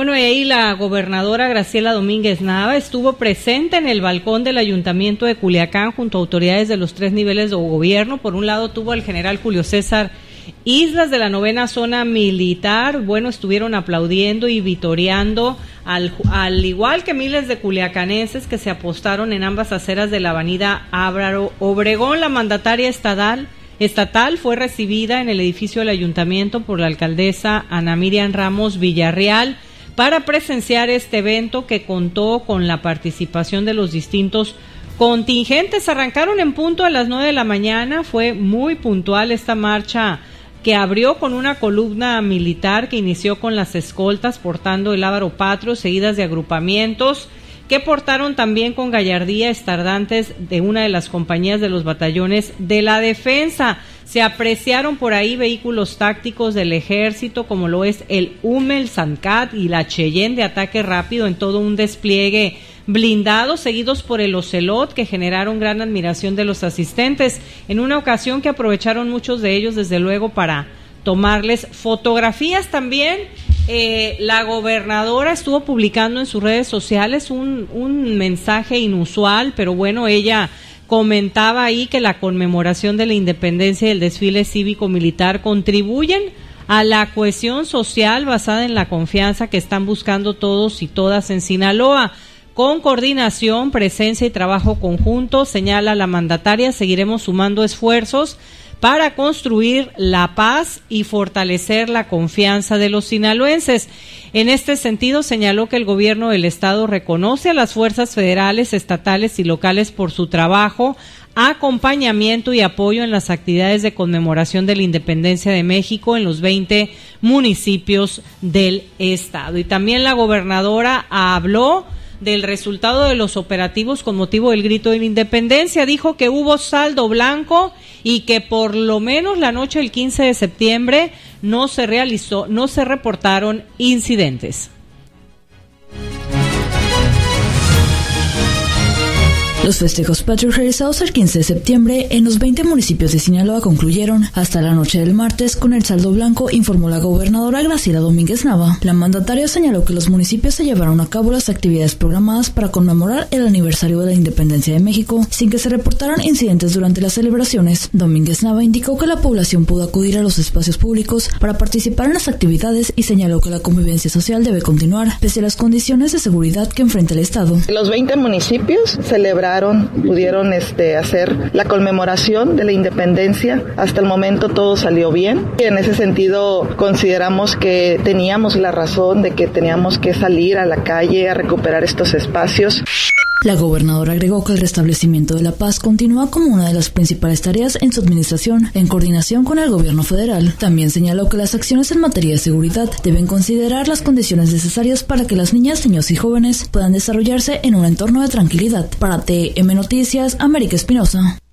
Bueno, ahí la gobernadora Graciela Domínguez Nava estuvo presente en el balcón del Ayuntamiento de Culiacán junto a autoridades de los 3 niveles de gobierno. Por un lado tuvo al general Julio César Islas de la 9ª Zona Militar. Bueno, estuvieron aplaudiendo y vitoreando al igual que miles de culiacanenses que se apostaron en ambas aceras de la avenida Álvaro Obregón. La mandataria estatal fue recibida en el edificio del ayuntamiento por la alcaldesa Ana Miriam Ramos Villarreal para presenciar este evento que contó con la participación de los distintos contingentes. Arrancaron en punto a las 9 de la mañana, fue muy puntual esta marcha que abrió con una columna militar que inició con las escoltas portando el lábaro patrio, seguidas de agrupamientos que portaron también con gallardía estandartes de una de las compañías de los batallones de la defensa. Se apreciaron por ahí vehículos tácticos del ejército, como lo es el Hummel, Sancat y la Cheyenne de ataque rápido en todo un despliegue blindado, seguidos por el Ocelot, que generaron gran admiración de los asistentes, en una ocasión que aprovecharon muchos de ellos, desde luego, para tomarles fotografías también. La gobernadora estuvo publicando en sus redes sociales un mensaje inusual, pero bueno, ella comentaba ahí que la conmemoración de la independencia y el desfile cívico-militar contribuyen a la cohesión social basada en la confianza que están buscando todos y todas en Sinaloa. Con coordinación, presencia y trabajo conjunto, señala la mandataria, seguiremos sumando esfuerzos para construir la paz y fortalecer la confianza de los sinaloenses. En este sentido, señaló que el gobierno del estado reconoce a las fuerzas federales, estatales y locales por su trabajo, acompañamiento y apoyo en las actividades de conmemoración de la independencia de México en los 20 municipios del estado. Y también la gobernadora habló del resultado de los operativos con motivo del grito de la independencia. Dijo que hubo saldo blanco y que por lo menos la noche del 15 de septiembre no se reportaron incidentes. Los festejos patrios realizados el 15 de septiembre en los 20 municipios de Sinaloa concluyeron hasta la noche del martes con el saldo blanco, informó la gobernadora Graciela Domínguez Nava. La mandataria señaló que los municipios se llevaron a cabo las actividades programadas para conmemorar el aniversario de la independencia de México, sin que se reportaran incidentes durante las celebraciones. Domínguez Nava indicó que la población pudo acudir a los espacios públicos para participar en las actividades y señaló que la convivencia social debe continuar, pese a las condiciones de seguridad que enfrenta el Estado. Los 20 municipios pudieron hacer la conmemoración de la independencia. Hasta el momento todo salió bien. Y en ese sentido consideramos que teníamos la razón de que teníamos que salir a la calle a recuperar estos espacios. La gobernadora agregó que el restablecimiento de la paz continúa como una de las principales tareas en su administración, en coordinación con el gobierno federal. También señaló que las acciones en materia de seguridad deben considerar las condiciones necesarias para que las niñas, niños y jóvenes puedan desarrollarse en un entorno de tranquilidad. Para TM Noticias, América Espinosa.